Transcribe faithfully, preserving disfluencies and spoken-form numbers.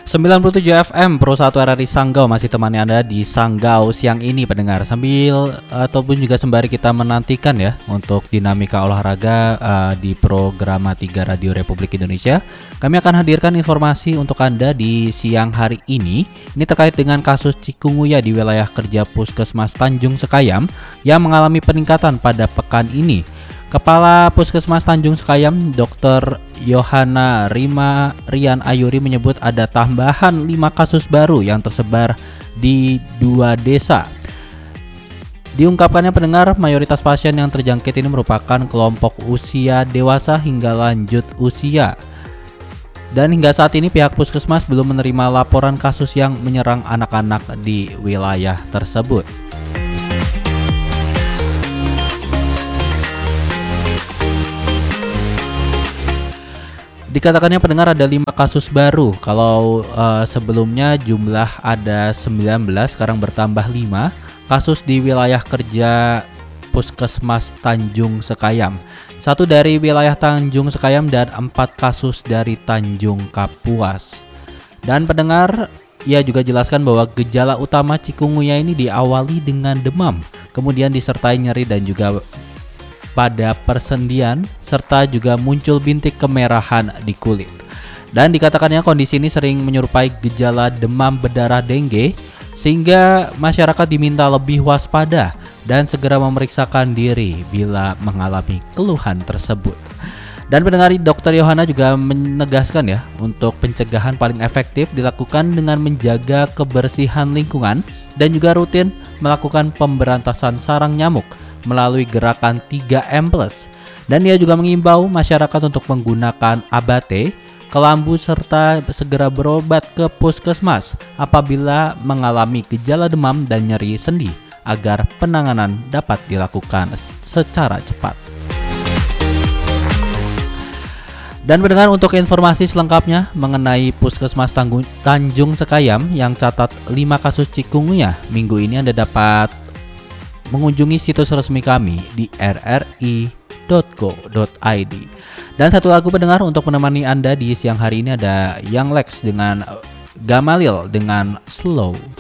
sembilan puluh tujuh F M Pro satu R R I Sanggau masih temani Anda di Sanggau siang ini pendengar. Sambil ataupun juga sembari kita menantikan ya untuk dinamika olahraga uh, di program tiga Radio Republik Indonesia, kami akan hadirkan informasi untuk Anda di siang hari ini. Ini terkait dengan kasus cikungunya di wilayah kerja Puskesmas Tanjung Sekayam yang mengalami peningkatan pada pekan ini. Kepala Puskesmas Tanjung Sekayam, Dokter Yohana Rima Rian Ayuri menyebut ada tambahan lima kasus baru yang tersebar di dua desa. Diungkapkannya pendengar, mayoritas pasien yang terjangkit ini merupakan kelompok usia dewasa hingga lanjut usia. Dan hingga saat ini pihak Puskesmas belum menerima laporan kasus yang menyerang anak-anak di wilayah tersebut. Dikatakannya pendengar ada lima kasus baru. Kalau uh, sebelumnya jumlah ada sembilan belas, sekarang bertambah lima kasus di wilayah kerja Puskesmas Tanjung Sekayam. Satu dari wilayah Tanjung Sekayam dan empat kasus dari Tanjung Kapuas. Dan pendengar, ia juga jelaskan bahwa gejala utama cikungunya ini diawali dengan demam, kemudian disertai nyeri dan juga pada persendian, serta juga muncul bintik kemerahan di kulit. Dan dikatakannya kondisi ini sering menyerupai gejala demam berdarah dengue, sehingga masyarakat diminta lebih waspada dan segera memeriksakan diri bila mengalami keluhan tersebut. Dan pendengar, Dokter Yohana juga menegaskan ya, untuk pencegahan paling efektif dilakukan dengan menjaga kebersihan lingkungan dan juga rutin melakukan pemberantasan sarang nyamuk melalui gerakan tiga M plus. Dan ia juga mengimbau masyarakat untuk menggunakan abate, kelambu serta segera berobat ke puskesmas apabila mengalami gejala demam dan nyeri sendi agar penanganan dapat dilakukan secara cepat. Dan mendengar untuk informasi selengkapnya mengenai Puskesmas Tanggung, Tanjung Sekayam yang catat lima kasus cikungunya minggu ini, Anda dapat mengunjungi situs resmi kami di r r i dot go dot i d. Dan satu lagu pendengar untuk menemani Anda di siang hari ini ada Young Lex dengan Gamalil dengan Slow.